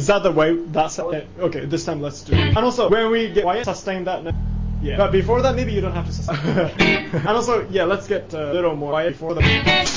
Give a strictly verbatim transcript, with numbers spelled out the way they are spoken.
Is that the way? That's okay. Okay, this time let's do it. And also, when we get quiet, sustain that. Yeah. But before that, maybe you don't have to sustain. And also, yeah, let's get a little more quiet before the.